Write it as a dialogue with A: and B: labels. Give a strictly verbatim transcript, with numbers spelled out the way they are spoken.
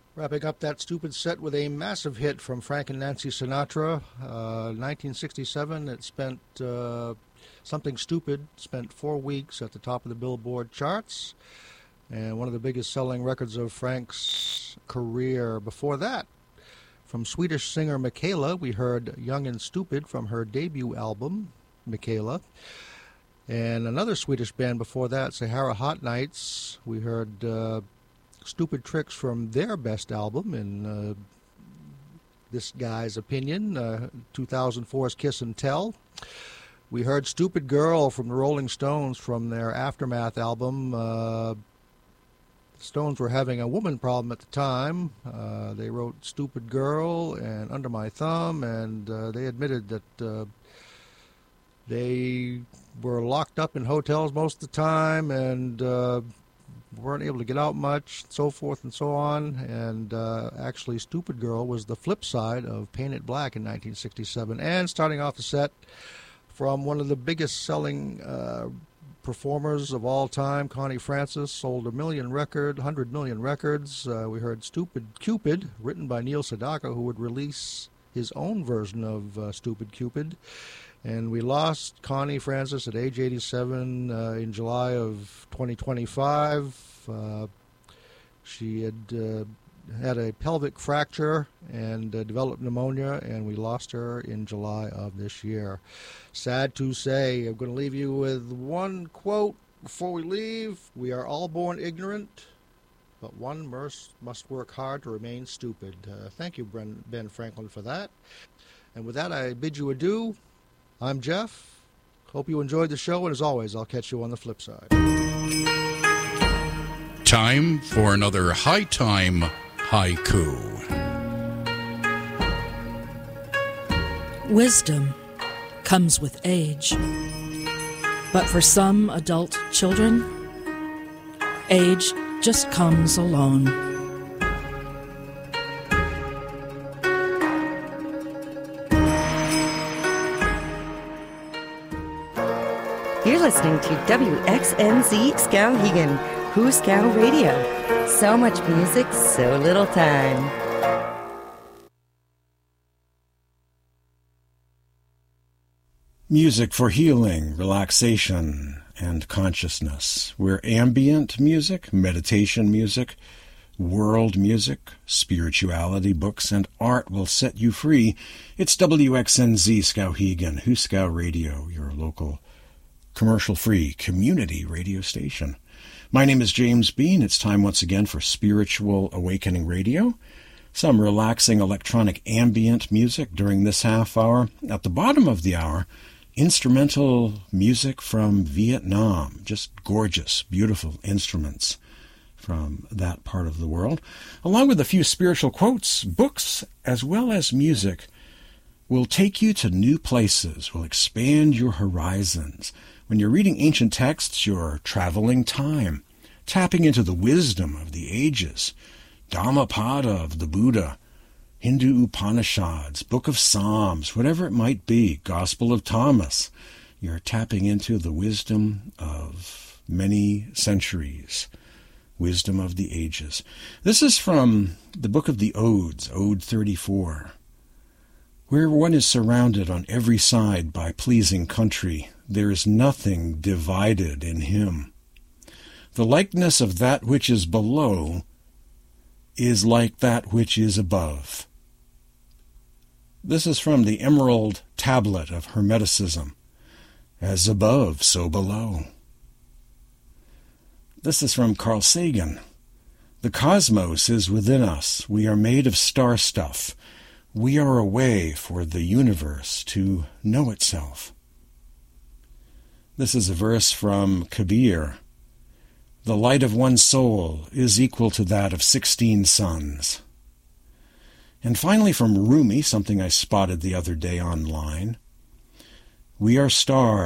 A: Wrapping up that stupid set with a massive hit from Frank and Nancy Sinatra. Uh, nineteen sixty-seven, it spent, uh, Something Stupid spent four weeks at the top of the Billboard charts, and one of the biggest selling records of Frank's career. Before that, from Swedish singer Michaela, we heard Young and Stupid from her debut album, Michaela. And another Swedish band before that, Sahara Hot Nights, we heard uh, Stupid Tricks from their best album, in uh, this guy's opinion, uh, two thousand four's Kiss and Tell. We heard Stupid Girl from the Rolling Stones from their Aftermath album. Uh, the Stones were having a woman problem at the time. Uh, they wrote Stupid Girl and Under My Thumb, and uh, they admitted that uh, they were locked up in hotels most of the time and uh, weren't able to get out much, so forth and so on. And uh, actually, Stupid Girl was the flip side of Paint It Black in nineteen sixty-seven. And starting off the set, from one of the biggest selling uh, performers of all time, Connie Francis, sold a million record, one hundred million records. Uh, we heard Stupid Cupid, written by Neil Sedaka, who would release his own version of uh, Stupid Cupid. And we lost Connie Francis at age eighty-seven uh, in July of twenty twenty-five. Uh, she had uh, had a pelvic fracture and uh, developed pneumonia, and we lost her in July of this year. Sad to say. I'm going to leave you with one quote before we leave. We are all born ignorant, but one must, must work hard to remain stupid. Uh, thank you, Ben Franklin, for that. And with that, I bid you adieu. I'm Jeff. Hope you enjoyed the show, and as always, I'll catch you on the flip side.
B: Time for another High Time Haiku.
C: Wisdom comes with age, but for some adult children, age just comes alone.
D: You're listening to W X N Z Skowhegan, Huskow Radio. So much music, so little time.
E: Music for healing, relaxation, and consciousness. We're ambient music, meditation music, world music, spirituality, books, and art will set you free. It's W X N Z Skowhegan, Huskow Radio, your local commercial-free community radio station. My name is James Bean. It's time once again for Spiritual Awakening Radio. Some relaxing electronic ambient music during this half hour. At the bottom of the hour, instrumental music from Vietnam. Just gorgeous, beautiful instruments from that part of the world. Along with a few spiritual quotes, books, as well as music, will take you to new places, will expand your horizons. When you're reading ancient texts, you're traveling time, tapping into the wisdom of the ages, Dhammapada of the Buddha, Hindu Upanishads, Book of Psalms, whatever it might be, Gospel of Thomas. You're tapping into the wisdom of many centuries, wisdom of the ages. This is from the Book of the Odes, Ode thirty-four. Where one is surrounded on every side by pleasing country, there is nothing divided in him. The likeness of that which is below is like that which is above. This is from the Emerald Tablet of Hermeticism. As above, so below. This is from Carl Sagan. The cosmos is within us. We are made of star stuff. We are a way for the universe to know itself. This is a verse from Kabir. The light of one soul is equal to that of sixteen suns. And finally from Rumi, something I spotted the other day online. We are stars.